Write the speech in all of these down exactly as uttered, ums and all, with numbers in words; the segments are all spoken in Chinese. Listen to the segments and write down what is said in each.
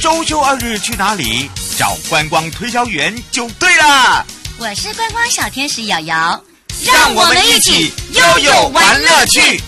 周休二日去哪里？找观光推销员就对了。 我是观光小天使瑶瑶， 让我们一起悠悠玩乐趣。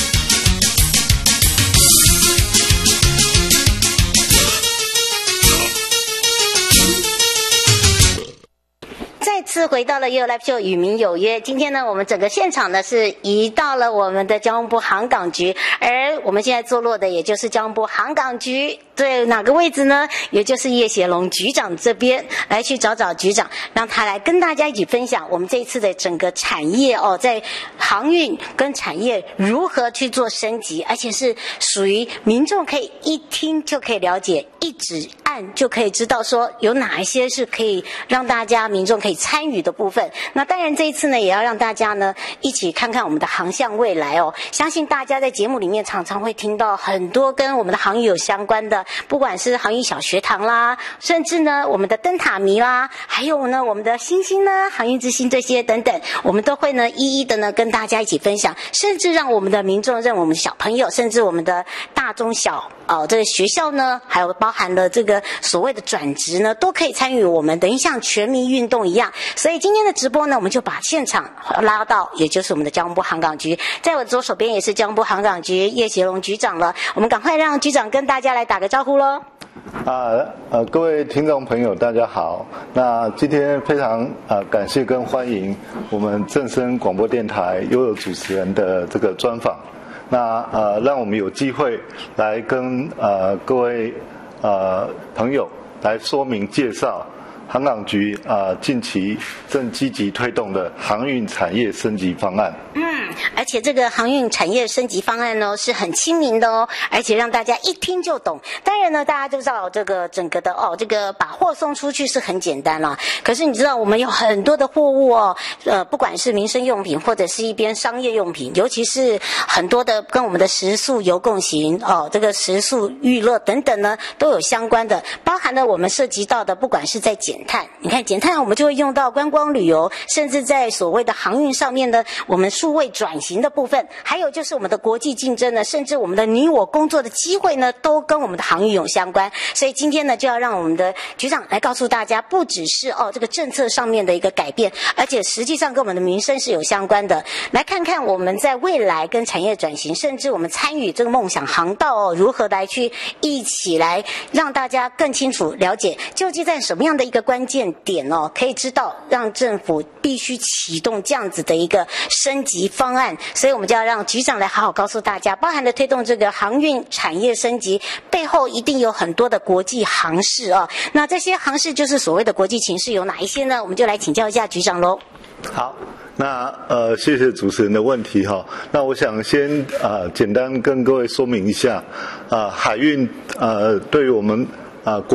再次回到了悠悠 Live Show 与民有约。今天呢，我们整个现场呢是移到了我们的交通部航港局，而我们现在坐落的也就是交通部航港局。对，哪个位置呢？也就是叶协龙局长这边，来去找找局长，让他来跟大家一起分享我们这一次的整个产业哦，在航运跟产业如何去做升级，而且是属于民众可以一听就可以了解，一指按就可以知道说有哪一些是可以让大家民众可以参与的部分。那当然这一次呢，也要让大家呢一起看看我们的航向未来哦。相信大家在节目里面常常会听到很多跟我们的航运有相关的，不管是航运小学堂啦，甚至呢我们的灯塔迷啦，还有呢我们的星星呢航运之星这些等等，我们都会呢一一的呢跟大家一起分享，甚至让我们的民众，让我们小朋友，甚至我们的大中小哦这个学校呢，还有包含了这个所谓的转职呢，都可以参与我们，等于像全民运动一样。所以今天的直播呢，我们就把现场拉到，也就是我们的交通部航港局，在我左手边也是交通部航港局叶协龙局长了。我们赶快让局长跟大家来打个招呼喽。 啊呃，各位听众朋友，大家好。那今天非常呃感谢跟欢迎我们正声广播电台悠悠主持人的这个专访。那呃，让我们有机会来跟呃各位呃朋友来说明介绍航港局啊、呃、近期正积极推动的航运产业升级方案。 嗯，而且这个航运产业升级方案呢是很亲民的哦，而且让大家一听就懂。当然呢，大家就知道这个整个的哦，这个把货送出去是很简单啦。可是你知道我们有很多的货物哦，呃，不管是民生用品或者是一边商业用品，尤其是很多的跟我们的食宿游共行哦，这个食宿娱乐等等呢都有相关的，包含了我们涉及到的，不管是在减碳，你看减碳我们就会用到观光旅游，甚至在所谓的航运上面呢，我们数位转型的部分，还有就是我们的国际竞争呢，甚至我们的你我工作的机会呢，都跟我们的航运有相关。所以今天呢，就要让我们的局长来告诉大家，不只是哦这个政策上面的一个改变，而且实际上跟我们的民生是有相关的。来看看我们在未来跟产业转型，甚至我们参与这个梦想航道哦，如何来去一起来让大家更清楚了解，究竟在什么样的一个关键点哦，可以知道让政府必须启动这样子的一个升级方案。所以我们就要让局长来好好告诉大家，包含了推动这个航运产业升级背后一定有很多的国际航事哦。那这些航事就是所谓的国际情势有哪一些呢？我们就来请教一下局长喽。 好，那呃，谢谢主持人的问题哈。那我想先呃简单跟各位说明一下，啊、呃，海运呃对于我们啊、呃、国